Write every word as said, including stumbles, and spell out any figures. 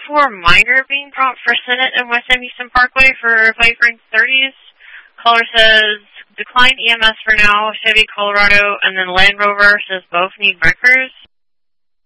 four minor being prompt for Senate and West End Houston Parkway for Fight Rank thirties. Caller says, decline E M S for now, Chevy Colorado, and then Land Rover says both need wreckers.